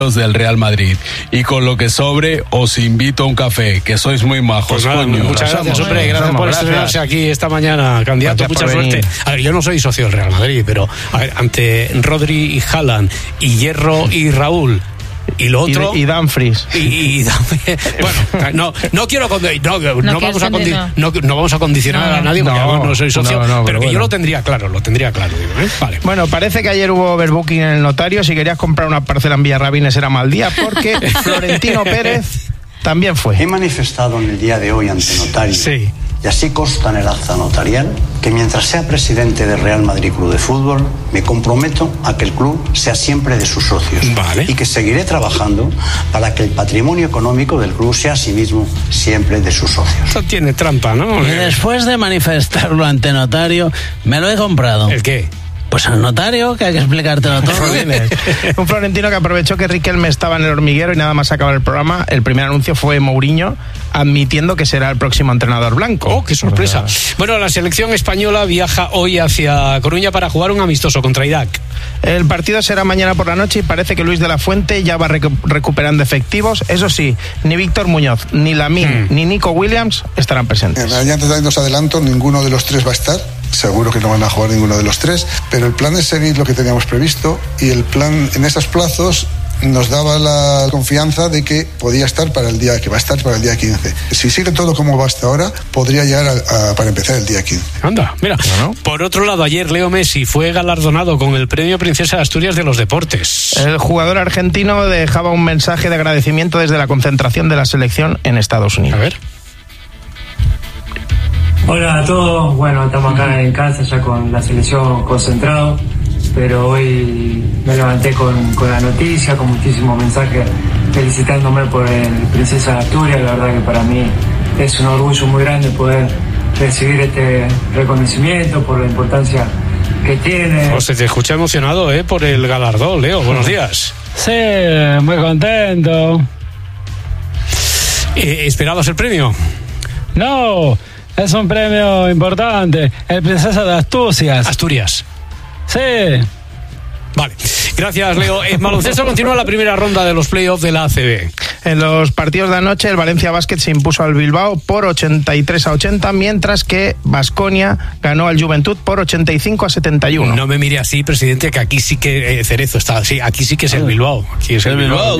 del Real Madrid, y con lo que sobre os invito a un café, que sois muy majos. Pues nada, coño. muchas gracias, hombre, gracias por estrenarse aquí esta mañana, candidato, mucha suerte. A ver, yo no soy socio del Real Madrid, pero a ver, ante Rodri y Haaland y Hierro y Raúl y lo otro y Dumfries bueno, no quiero no vamos a condicionar a nadie, porque además no soy socio, pero que bueno, yo lo tendría claro, digo, ¿eh? Vale. Bueno, parece que ayer hubo overbooking en el notario. Si querías comprar una parcela en Villarrabines era mal día, porque Florentino Pérez también fue. He manifestado en el día de hoy ante notario, sí, y así consta en el acta notarial, que mientras sea presidente del Real Madrid Club de Fútbol, me comprometo a que el club sea siempre de sus socios. Vale. Y que seguiré trabajando para que el patrimonio económico del club sea asimismo siempre de sus socios. Esto tiene trampa, ¿no? Y después de manifestarlo ante notario, me lo he comprado. ¿El qué? Pues al notario, que hay que explicártelo todo. Un Florentino que aprovechó que Riquelme estaba en el hormiguero y nada más acabar el programa, el primer anuncio fue Mourinho admitiendo que será el próximo entrenador blanco. ¡Oh, qué sorpresa! Bueno, la selección española viaja hoy hacia Coruña para jugar un amistoso contra Irak. El partido será mañana por la noche y parece que Luis de la Fuente ya va recuperando efectivos. Eso sí, ni Víctor Muñoz, ni Lamine, ni Nico Williams estarán presentes. Ya antes de los adelanto, ninguno de los tres va a estar. Seguro que no van a jugar ninguno de los tres, pero el plan es seguir lo que teníamos previsto, y el plan en esos plazos nos daba la confianza de que podía estar para el día, que va a estar para el día 15. Si sigue todo como va hasta ahora, podría llegar para empezar el día 15. Anda, mira. Bueno. Por otro lado, ayer Leo Messi fue galardonado con el premio Princesa de Asturias de los Deportes. El jugador argentino dejaba un mensaje de agradecimiento desde la concentración de la selección en Estados Unidos. A ver. Hola a todos, bueno, estamos acá en casa ya con la selección concentrado, pero hoy me levanté con la noticia, con muchísimos mensajes felicitándome por el Princesa de Asturias. La verdad que para mí es un orgullo muy grande poder recibir este reconocimiento por la importancia que tiene. Se te escucha emocionado, por el galardón, Leo. Buenos días. Sí, muy contento. ¿Esperabas el premio? No, es un premio importante. El Princesa de Asturias. Asturias. Sí. Vale, gracias, Leo. En baloncesto continúa la primera ronda de los playoffs de la ACB. En los partidos de anoche, el Valencia Basket se impuso al Bilbao por 83-80, mientras que Baskonia ganó al Juventud por 85-71. No me mire así, presidente, que aquí sí que Cerezo está así. Aquí sí que es el Bilbao. Aquí es el Bilbao.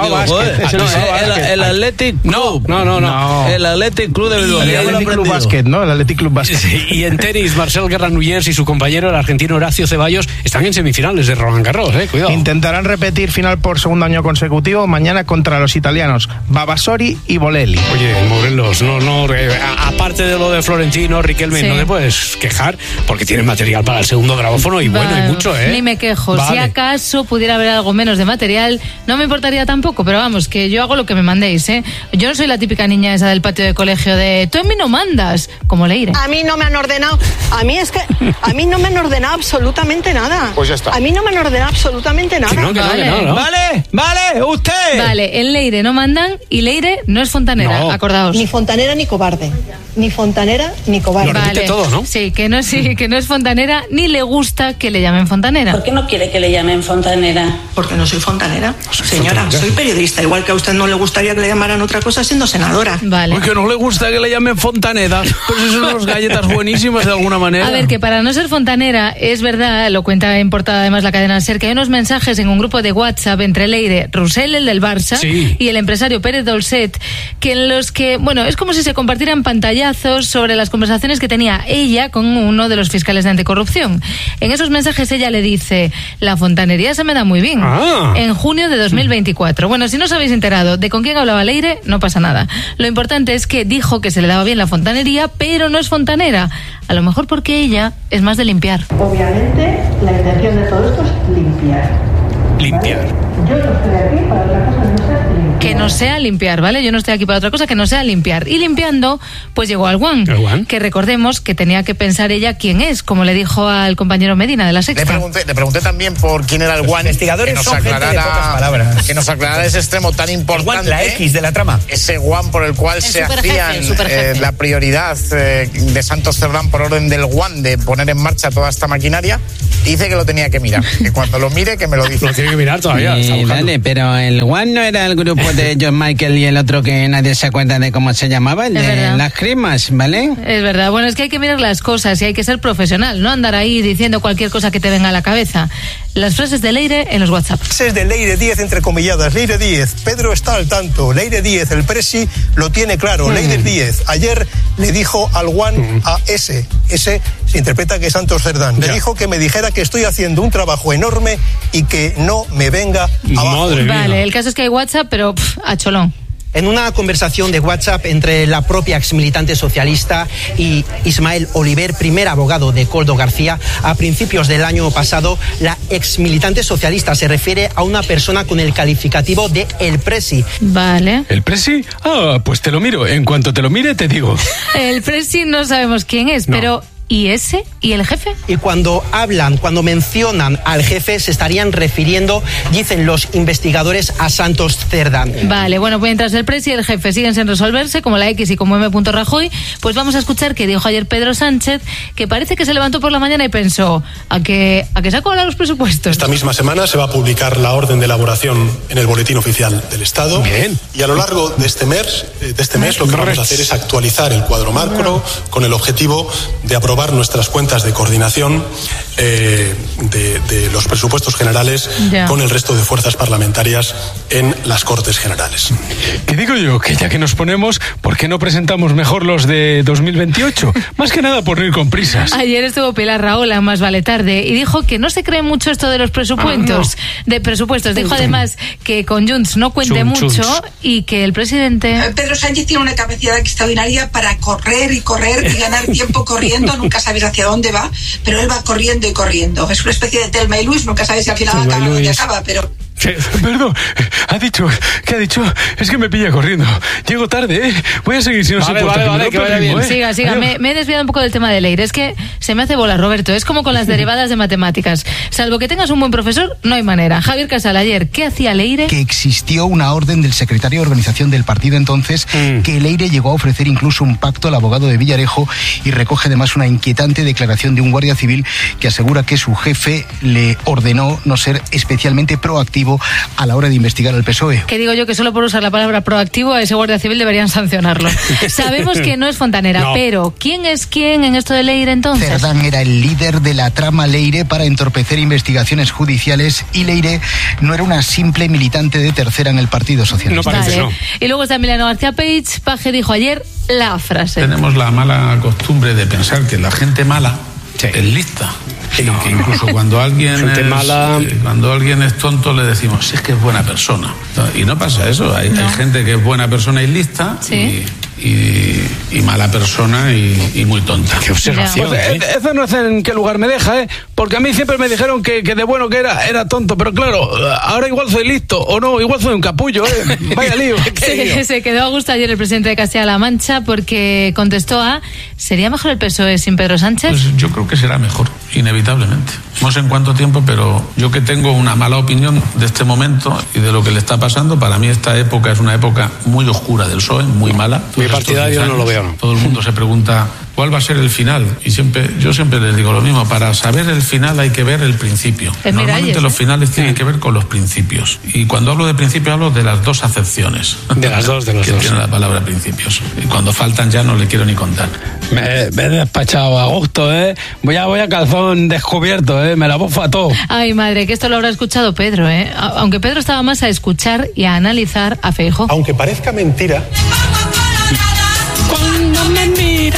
El Athletic Club. No. El Athletic Club de Bilbao. El Athletic Club Basket, ¿no? El Athletic Club Basket. Sí, y en tenis, Marcel Guerra-Núñez y su compañero, el argentino Horacio Ceballos, están en semifinales de Roland Garros, cuidado. Intentarán repetir final por segundo año consecutivo mañana contra los italianos Babasori y Bolelli. Oye, Morelos, aparte de lo de Florentino, Riquelme, sí, no te puedes quejar porque tienes material para el segundo grabófono y bueno, y mucho, Ni me quejo. Vale. Si acaso pudiera haber algo menos de material, no me importaría tampoco, pero vamos, que yo hago lo que me mandéis, Yo no soy la típica niña esa del patio de colegio de tú en mí no mandas, como Leire. A mí no me han ordenado, a mí no me han ordenado absolutamente nada. Pues ya está. A mí no me han ordenado absolutamente nada. No. Vale, usted. Vale, en Leire no mandan y Leire no es fontanera, acordaos. Ni fontanera ni cobarde. Ni fontanera ni cobarde. Lo repite todo, ¿no? Sí, que no es fontanera ni le gusta que le llamen fontanera. ¿Por qué no quiere que le llamen fontanera? Porque no soy fontanera. Señora, soy periodista. Igual que a usted no le gustaría que le llamaran otra cosa siendo senadora. Vale. Porque no le gusta que le llamen fontanera. Pues eso son unas galletas buenísimas de alguna manera. A ver, que para no ser fontanera, es verdad, lo cuenta en portada además la cadena SER, que hay unos mensajes en un grupo de WhatsApp entre Leire, Roussel, el del Barça, sí, y el empresario Pérez Dolcet, que en los que, es como si se compartieran pantallazos sobre las conversaciones que tenía ella con uno de los fiscales de anticorrupción. En esos mensajes ella le dice: la fontanería se me da muy bien. En junio de 2024. Bueno, si no os habéis enterado de con quién hablaba Leire, no pasa nada. Lo importante es que dijo que se le daba bien la fontanería, pero no es fontanera. A lo mejor porque ella es más de limpiar. Obviamente, la intención de todo esto es limpiar. Limpiar. Yo no estoy aquí para otra cosa, no ser limpiar. que no sea limpiar, ¿vale? Yo no estoy aquí para otra cosa que no sea limpiar. Y limpiando, pues llegó al One. Que recordemos que tenía que pensar ella quién es, como le dijo al compañero Medina de La Sexta. Le pregunté también por quién era el One. Investigadores son gente de pocas palabras. Que nos aclarara ese extremo tan importante. La X de la trama. Ese One por el cual se hacían la prioridad de Santos Cerdán por orden del One de poner en marcha toda esta maquinaria. Dice que lo tenía que mirar. Que cuando lo mire, que me lo dice. Lo tiene que mirar todavía. Vale, pero el One no era el grupo de John Michael y el otro que nadie se acuerda de cómo se llamaba, el de las cremas, ¿vale? Es verdad. Bueno, es que hay que mirar las cosas y hay que ser profesional, no andar ahí diciendo cualquier cosa que te venga a la cabeza. Las frases de Leire en los WhatsApp. Frases de Leire Díez entrecomilladas. Leire Díez, Pedro está al tanto. Leire Díez, el presi lo tiene claro. Leire Díez, ayer le dijo al One a ese se interpreta que es Santos Cerdán. Le dijo que me dijera que estoy haciendo un trabajo enorme y que no me venga abajo. Vale, el caso es que hay WhatsApp, pero a cholón. En una conversación de WhatsApp entre la propia exmilitante socialista y Ismael Oliver, primer abogado de Koldo García, a principios del año pasado, la exmilitante socialista se refiere a una persona con el calificativo de el presi. Vale. ¿El presi? Ah, pues te lo miro. En cuanto te lo mire, te digo. El presi no sabemos quién es, pero... ¿Y ese? ¿Y el jefe? Y cuando mencionan al jefe, se estarían refiriendo, dicen los investigadores, a Santos Cerdán. Vale, bueno, pues mientras el presi y el jefe siguen sin resolverse, como la X y como M. Rajoy, pues vamos a escuchar que dijo ayer Pedro Sánchez, que parece que se levantó por la mañana y pensó, ¿a qué saco ahora los presupuestos? Esta misma semana se va a publicar la orden de elaboración en el Boletín Oficial del Estado. Bien. Y a lo largo de este mes lo que vamos a hacer es actualizar el cuadro macro con el objetivo de aprobar nuestras cuentas de coordinación de los presupuestos generales con el resto de fuerzas parlamentarias en las Cortes Generales. ¿Qué digo yo? Que ya que nos ponemos, ¿por qué no presentamos mejor los de 2028? Más que nada por no ir con prisas. Ayer estuvo Pilar Rahola en Más Vale Tarde y dijo que no se cree mucho esto de los presupuestos. Dijo además que con Junts no cuente mucho y que el presidente... Pedro Sánchez tiene una capacidad extraordinaria para correr y ganar tiempo corriendo. Nunca sabes hacia dónde va, pero él va corriendo y corriendo. Es una especie de Thelma y Luis, nunca sabes si al final acaba o no acaba, pero... Perdón, ¿qué ha dicho? Es que me pilla corriendo. Llego tarde, ¿eh? Voy a seguir si no se importa. Vale, que vaya bien. Siga. Me he desviado un poco del tema de Leire. Es que se me hace bola, Roberto. Es como con las derivadas de matemáticas. Salvo que tengas un buen profesor, no hay manera. Javier Casal, ayer, ¿qué hacía Leire? Que existió una orden del secretario de organización del partido entonces, que Leire llegó a ofrecer incluso un pacto al abogado de Villarejo y recoge además una inquietante declaración de un guardia civil que asegura que su jefe le ordenó no ser especialmente proactivo a la hora de investigar al PSOE. Que digo yo que solo por usar la palabra proactivo a ese guardia civil deberían sancionarlo. Sabemos que no es Fontanera, pero ¿quién es quién en esto de Leire entonces? Cerdán era el líder de la trama Leire para entorpecer investigaciones judiciales y Leire no era una simple militante de tercera en el Partido Socialista. No parece, no. Y luego está Emiliano García Peich. Paje dijo ayer la frase. Tenemos la mala costumbre de pensar que la gente mala es lista. Que incluso cuando alguien es tonto le decimos, es que es buena persona. Y no pasa eso. Hay gente que es buena persona y lista y mala persona y muy tonta. Qué observación. Pues, eso no sé en qué lugar me deja, porque a mí siempre me dijeron que de bueno que era tonto, pero claro, ahora igual soy listo, o no, igual soy un capullo, vaya lío. Se quedó a gusto ayer el presidente de Castilla-La Mancha porque contestó ¿sería mejor el PSOE sin Pedro Sánchez? Pues yo creo que será mejor, inevitablemente. No sé en cuánto tiempo, pero yo que tengo una mala opinión de este momento y de lo que le está pasando, para mí esta época es una época muy oscura del PSOE, muy mala. Mi partidario no lo veo, ¿no? Todo el mundo se pregunta cuál va a ser el final y yo siempre les digo lo mismo, para saber el final hay que ver el principio. Normalmente los finales tienen que ver con los principios, y cuando hablo de principios hablo de las dos acepciones de los dos que tiene la palabra principios, y cuando faltan ya no le quiero ni contar. Me he despachado a gusto, voy a calzón descubierto, me la bofa todo. Ay, madre, que esto lo habrá escuchado Pedro, aunque Pedro estaba más a escuchar y a analizar a Feijóo. Aunque parezca mentira, cuando me mira.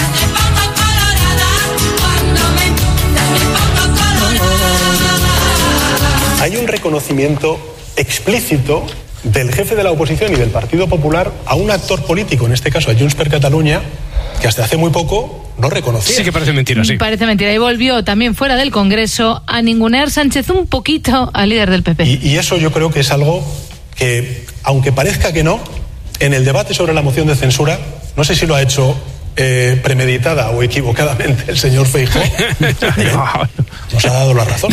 hay un reconocimiento explícito del jefe de la oposición y del Partido Popular a un actor político, en este caso a Junts per Catalunya, que hasta hace muy poco no reconocía. Sí que parece mentira, sí. Parece mentira. Y volvió también fuera del Congreso a ningunear Sánchez un poquito al líder del PP. Y eso yo creo que es algo que, aunque parezca que no, en el debate sobre la moción de censura, no sé si lo ha hecho premeditada o equivocadamente el señor Feijóo, nos ha dado la razón.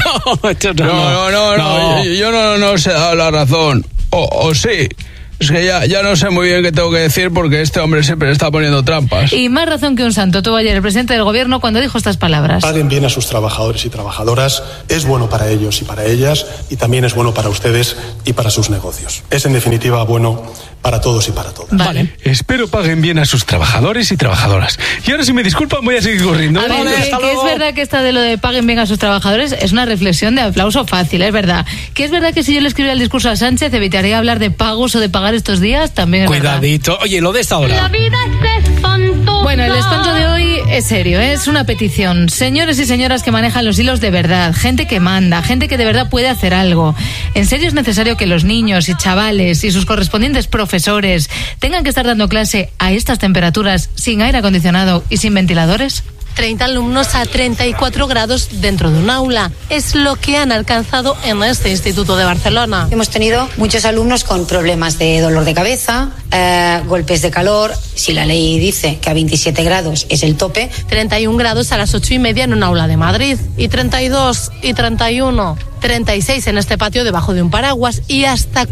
No, yo no os he dado la razón. O sí. Es que ya no sé muy bien qué tengo que decir porque este hombre siempre le está poniendo trampas. Y más razón que un santo tuvo ayer el presidente del gobierno cuando dijo estas palabras. Paguen bien a sus trabajadores y trabajadoras, es bueno para ellos y para ellas, y también es bueno para ustedes y para sus negocios. Es en definitiva bueno para todos y para todas. Vale. Espero paguen bien a sus trabajadores y trabajadoras. Y ahora, si me disculpan, voy a seguir corriendo. A ver, que es verdad que esta de lo de paguen bien a sus trabajadores es una reflexión de aplauso fácil, es verdad. Que es verdad que si yo le escribiera el discurso a Sánchez evitaría hablar de pagos o de pagar estos días, también es Cuidadito. Verdad. Oye, lo de esta hora. La vida es espantosa. Bueno, el espanto de hoy es serio, es una petición. Señores y señoras que manejan los hilos de verdad, gente que manda, gente que de verdad puede hacer algo. ¿En serio es necesario que los niños y chavales y sus correspondientes profesores tengan que estar dando clase a estas temperaturas sin aire acondicionado y sin ventiladores? 30 alumnos a 34 grados dentro de un aula. Es lo que han alcanzado en este instituto de Barcelona. Hemos tenido muchos alumnos con problemas de dolor de cabeza, golpes de calor. Si la ley dice que a 27 grados es el tope. 31 grados a las 8:30 en un aula de Madrid. Y 32 y 31. 36 en este patio debajo de un paraguas y hasta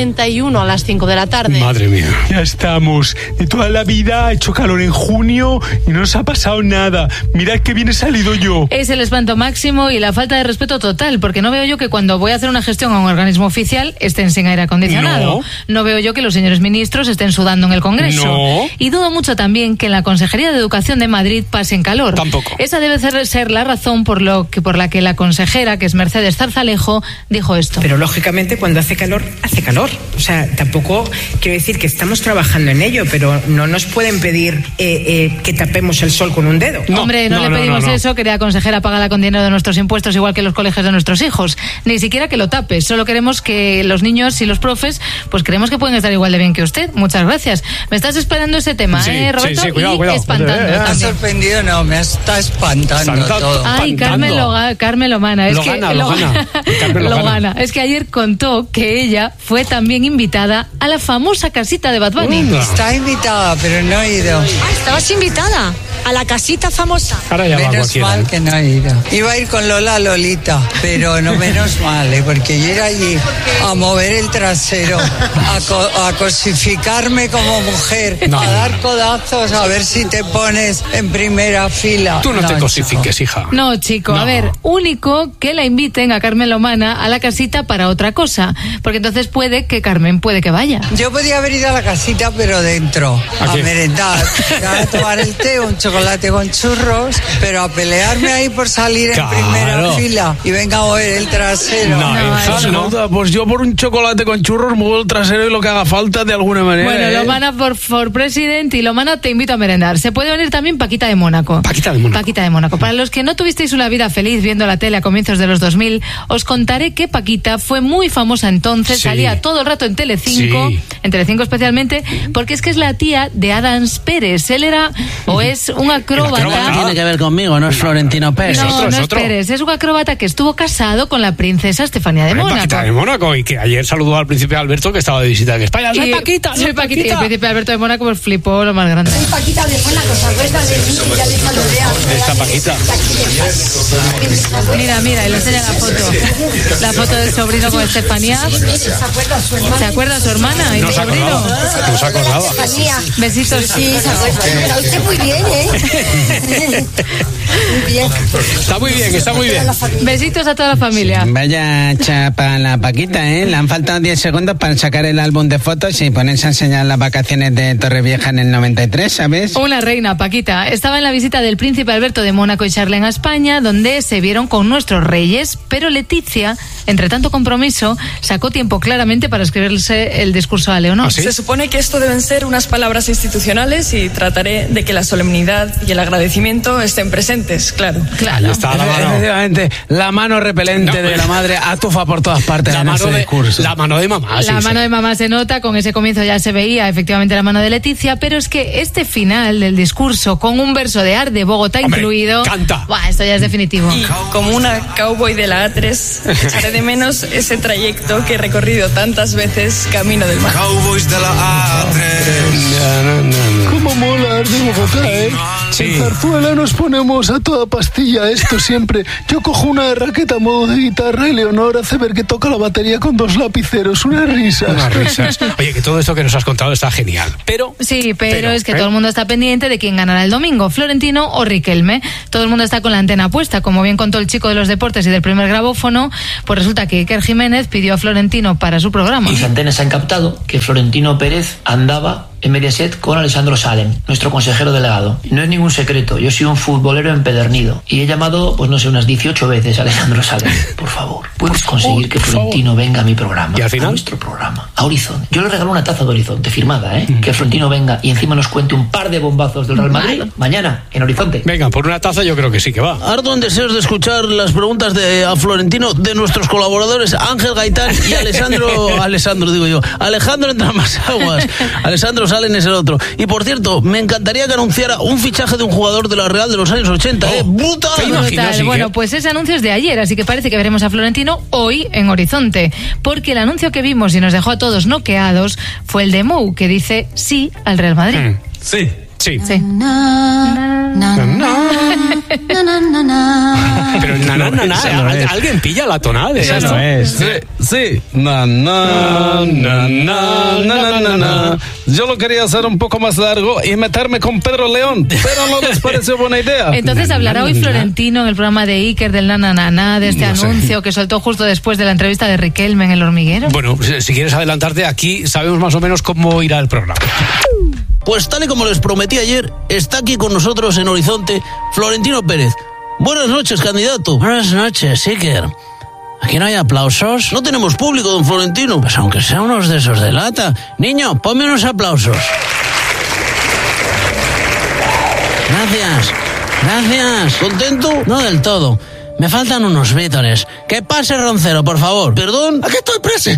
41 a las 5 de la tarde. Madre mía. Ya estamos. De toda la vida ha hecho calor en junio y no nos ha pasado nada. Mirad qué bien he salido yo. Es el espanto máximo y la falta de respeto total, porque no veo yo que cuando voy a hacer una gestión a un organismo oficial estén sin aire acondicionado. No veo yo que los señores ministros estén sudando en el Congreso. No. Y dudo mucho también que en la Consejería de Educación de Madrid pasen calor. Tampoco. Esa debe ser la razón por la que la consejera, que es Mercedes Zarzalejo, dijo esto. Pero lógicamente cuando hace calor, hace calor. O sea, tampoco quiero decir que estamos trabajando en ello, pero no nos pueden pedir que tapemos el sol con un dedo. Hombre, no le pedimos eso, querida consejera, págala con dinero de nuestros impuestos, igual que los colegios de nuestros hijos. Ni siquiera que lo tape, solo queremos que los niños y los profes, pues creemos que pueden estar igual de bien que usted. Muchas gracias. Me estás esperando ese tema, sí, Roberto, sí, cuidado. Espantando. Me ha sorprendido, no, me está espantando todo. Ay, Carmen Lomana. Es Logana. Es que ayer contó que ella fue también invitada a la famosa casita de Bad Bunny. Está invitada, pero no he ido. ¿Estabas invitada a la casita famosa? Menos mal que no he ido. Iba a ir con Lolita, pero no menos mal, porque yo ir allí a mover el trasero, a cosificarme como mujer, a dar codazos, a ver si te pones en primera fila. Tú no te cosifiques, hija. No, chico, a ver, único que la inviten a Carmen Lomana a la casita para otra cosa, porque entonces puede que vaya. Yo podía haber ido a la casita, pero dentro, a merendar, a tomar el té, un chocolate con churros, pero a pelearme ahí por salir en primera fila y venga a mover el trasero. Pues yo por un chocolate con churros muevo el trasero y lo que haga falta de alguna manera. Bueno, Lomana por presidente y Lomana te invito a merendar. Se puede venir también Paquita de Mónaco. Paquita de Mónaco. Para los que no tuvisteis una vida feliz viendo la tele a comienzos de los 2000, os contaré que Paquita fue muy famosa entonces, salía todo el rato en Telecinco, en Telecinco especialmente, porque es que es la tía de Adams Pérez. Él era, o es un acróbata. Tiene que ver conmigo, no es Florentino Pérez. No es Pérez, es un acróbata que estuvo casado con la princesa Estefanía de Mónaco. Paquita de Mónaco, y que ayer saludó al príncipe Alberto, que estaba de visita en España. Soy Paquita. Y el príncipe Alberto de Mónaco pues flipó lo más grande. Soy Paquita de Mónaco, ¿se acuerdan de mí? Ya le saludé a... Esta Paquita. Mira, y le enseña la foto. La foto del sobrino con Estefanía. ¿Se acuerda su hermana y no el sobrino? No se acordaba. Besitos. Sí, se acuerda. Pero usted muy bien, Muy bien. Está muy bien. Besitos a toda la familia. Vaya chapa la Paquita, Le han faltado 10 segundos para sacar el álbum de fotos y ponerse a enseñar las vacaciones de Torrevieja en el 93, ¿sabes? Una reina, Paquita. Estaba en la visita del príncipe Alberto de Mónaco y Charlene a España, donde se vieron con nuestros reyes, pero Leticia, entre tanto compromiso, sacó tiempo claramente para escribirse el discurso a Leonor. ¿Ah, sí? Se supone que esto deben ser unas palabras institucionales y trataré de que la solemnidad y el agradecimiento estén presentes, claro. Ahí está la mano. Efectivamente, la mano repelente de la madre atufa por todas partes en este discurso. La mano de mamá. La mano de mamá se nota, con ese comienzo ya se veía efectivamente la mano de Leticia, pero es que este final del discurso, con un verso de Art de Bogotá incluido... ¡Canta! Buah, esto ya es definitivo. Y como una cowboy de la A3, echaré de menos ese trayecto que he recorrido tantas veces camino del mar. Cowboys de la A3. ¿Cómo mola Art de Bogotá, Sí. En Zarzuela nos ponemos a toda pastilla esto siempre. Yo cojo una raqueta a modo de guitarra y Leonor hace ver que toca la batería con 2 lapiceros. Unas risas. Oye, que todo esto que nos has contado está genial. Pero es que todo el mundo está pendiente de quién ganará el domingo, Florentino o Riquelme. Todo el mundo está con la antena puesta, como bien contó el chico de los deportes y del primer grabófono. Pues resulta que Iker Jiménez pidió a Florentino para su programa. Y antenas han captado que Florentino Pérez andaba en Mediaset con Alessandro Salem, nuestro consejero delegado. No es ningún secreto, yo soy un futbolero empedernido y he llamado, pues no sé, unas 18 veces a Alessandro Salem. Por favor, ¿puedes conseguir que Florentino venga a mi programa? ¿Y al final? A nuestro programa, a Horizonte. Yo le regalo una taza de Horizonte firmada, que Florentino venga y encima nos cuente un par de bombazos del Real Madrid mañana en Horizonte. Venga, por una taza yo creo que sí que va. Ardo en deseos de escuchar las preguntas a Florentino de nuestros colaboradores Ángel Gaitán y Alejandro Entramasaguas. Alessandro Salen es el otro. Y por cierto, me encantaría que anunciara un fichaje de un jugador de la Real de los años 80. ¡Brutal! Bueno, pues ese anuncio es de ayer, así que parece que veremos a Florentino hoy en Horizonte. Porque el anuncio que vimos y nos dejó a todos noqueados fue el de Mou, que dice sí al Real Madrid. Sí. Sí. Pero alguien pilla la tonada de eso. Sí. Yo lo quería hacer un poco más largo y meterme con Pedro León, pero no les pareció buena idea. Entonces hablará hoy Florentino en el programa de Iker del de este anuncio que soltó justo después de la entrevista de Riquelme en El Hormiguero. Bueno, si quieres adelantarte, aquí sabemos más o menos cómo irá el programa. Pues tal y como les prometí ayer, está aquí con nosotros en Horizonte Florentino Pérez. Buenas noches, candidato. Buenas noches, Iker. ¿Aquí no hay aplausos? No tenemos público, don Florentino. Pues aunque sea unos de esos de lata. Niño, ponme unos aplausos. Gracias. ¿Contento? No del todo. Me faltan unos vítores. Que pase Roncero, por favor. ¿Perdón? Aquí estoy, presi.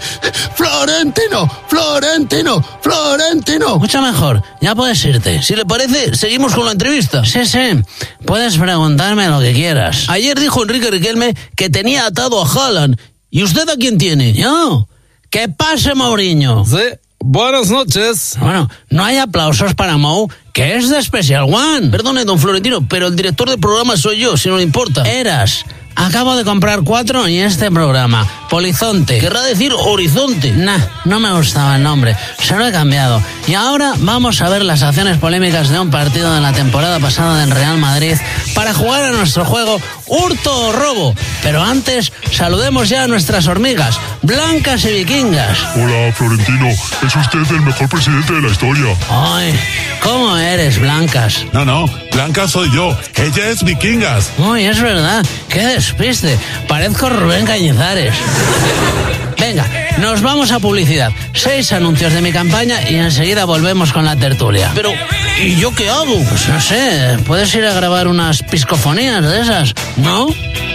Florentino. Mucho mejor. Ya puedes irte. Si le parece, seguimos con la entrevista. Sí. Puedes preguntarme lo que quieras. Ayer dijo Enrique Riquelme que tenía atado a Haaland. ¿Y usted a quién tiene? Yo. Que pase Mourinho. Sí. Buenas noches. Bueno, no hay aplausos para Mou, que es de Special One. Perdone, don Florentino, pero el director del programa soy yo, si no le importa. Eras. Acabo de comprar 4 y este programa, Polizonte. Querrá decir Horizonte. No me gustaba el nombre, se lo he cambiado. Y ahora vamos a ver las acciones polémicas de un partido de la temporada pasada del Real Madrid para jugar a nuestro juego Hurto o Robo. Pero antes, saludemos ya a nuestras hormigas, blancas y vikingas. Hola, Florentino, es usted el mejor presidente de la historia. Ay, ¿cómo eres, blancas? No, blanca soy yo, ella es vikingas. Uy, es verdad, qué despiste, parezco Rubén Cañizares. Venga, nos vamos a publicidad. 6 anuncios de mi campaña y enseguida volvemos con la tertulia. Pero, ¿y yo qué hago? Pues no sé, puedes ir a grabar unas piscofonías de esas, ¿no?